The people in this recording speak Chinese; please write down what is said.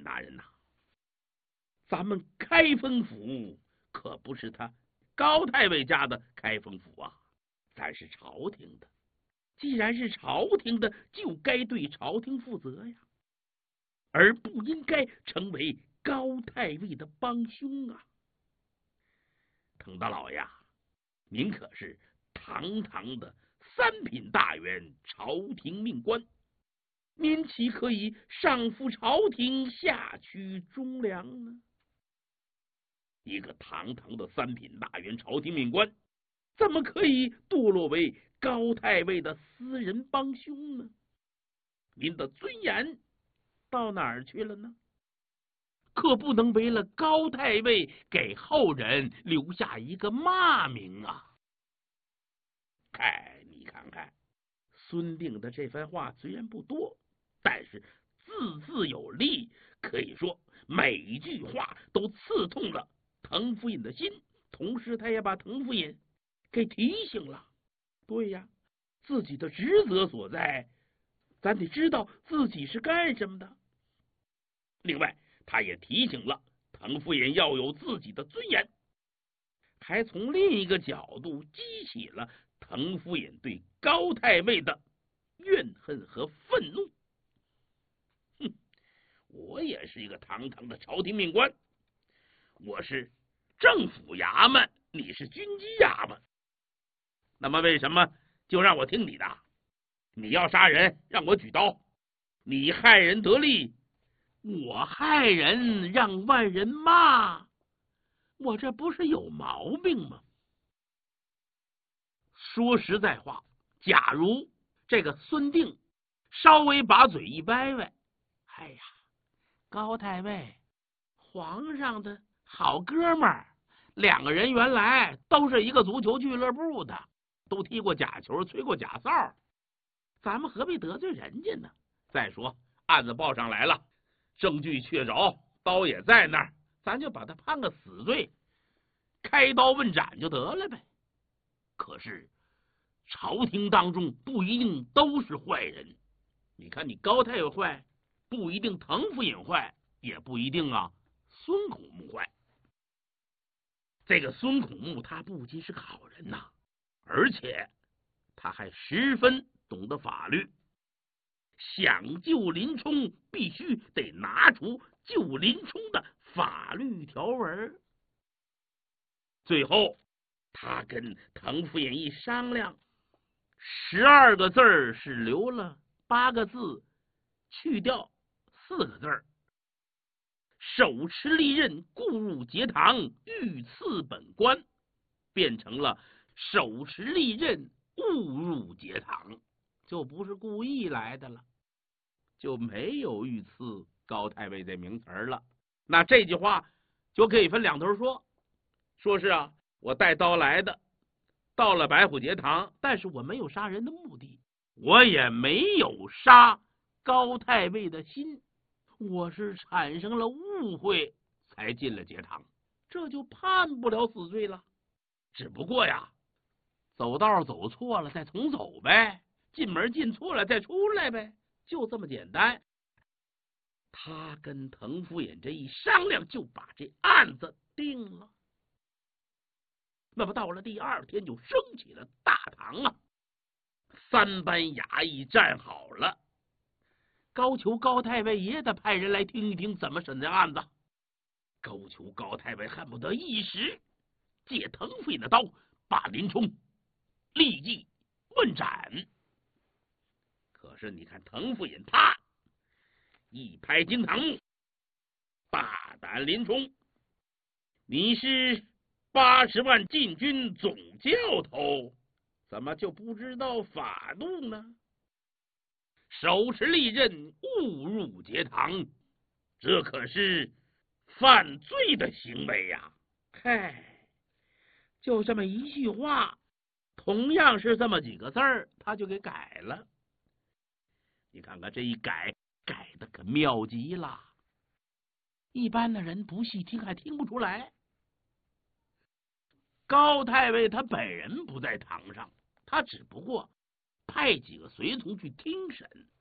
大人呐，咱们开封府可不是他高太尉家的开封府啊，咱是朝廷的。既然是朝廷的，就该对朝廷负责呀，而不应该成为高太尉的帮凶啊。滕大老爷，您可是堂堂的3品大员，朝廷命官，您岂可以上负朝廷，下屈忠良呢？一个堂堂的3品大员，朝廷命官，怎么可以堕落为高太尉的私人帮凶呢？您的尊严到哪儿去了呢？可不能为了高太尉给后人留下一个骂名啊！你看看孙定的这番话虽然不多，但是字字有力，可以说每一句话都刺痛了滕夫人的心，同时他也把滕夫人给提醒了。对呀，自己的职责所在，咱得知道自己是干什么的。另外，他也提醒了滕夫人要有自己的尊严，还从另一个角度激起了滕夫人对高太尉的怨恨和愤怒。我也是一个堂堂的朝廷命官，我是政府衙门，你是军机衙门，那么为什么就让我听你的？你要杀人，让我举刀；你害人得利，我害人让万人骂，我这不是有毛病吗？说实在话，假如这个孙定稍微把嘴一歪歪，哎呀，高太尉，皇上的好哥们儿，2个人原来都是一个足球俱乐部的，都踢过假球，吹过假哨，咱们何必得罪人家呢？再说案子报上来了，证据确凿，刀也在那儿，咱就把他判个死罪，开刀问斩就得了呗。可是朝廷当中不一定都是坏人，你看你高太尉坏，不一定滕夫人坏，也不一定啊孙孔目坏。这个孙孔目他不仅是个好人呐，而且他还十分懂得法律，想救林冲必须得拿出救林冲的法律条文。最后他跟滕夫人一商量，12个字是留了8个字，去掉4个字，手持利刃，故入节堂，御赐本官，变成了手持利刃，误入节堂，就不是故意来的了，就没有御赐高太尉这名词了。那这句话就可以分2头说，说是啊，我带刀来的，到了白虎节堂，但是我没有杀人的目的，我也没有杀高太尉的心，我是产生了误会才进了节堂，这就判不了死罪了。只不过呀，走道走错了再重走呗，进门进错了再出来呗，就这么简单。他跟滕夫人这一商量，就把这案子定了。那么到了第2天，就升起了大堂啊，3班衙役站好了，高俅高太尉也得派人来听一听怎么审这案子。高俅高太尉恨不得一时借滕夫人的刀，把林冲立即问斩。可是你看滕夫人他一拍惊堂木，大胆林冲，你是80万禁军总教头，怎么就不知道法度呢？手持利刃，误入节堂，这可是犯罪的行为呀！就这么一句话，同样是这么几个字儿，他就给改了。你看看这一改，改的可妙极了，一般的人不细听还听不出来。高太尉他本人不在堂上，他只不过派几个随从去听审，